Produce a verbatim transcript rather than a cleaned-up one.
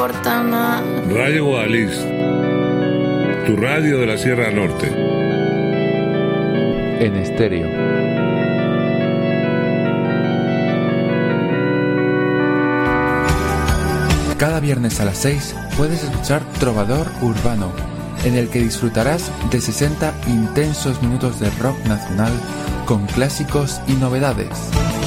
importa nada. Radio Guadalix, tu radio de la Sierra Norte. En estéreo. Cada viernes a las seis puedes escuchar Trovador Urbano, en el que disfrutarás de sesenta intensos minutos de rock nacional con clásicos y novedades.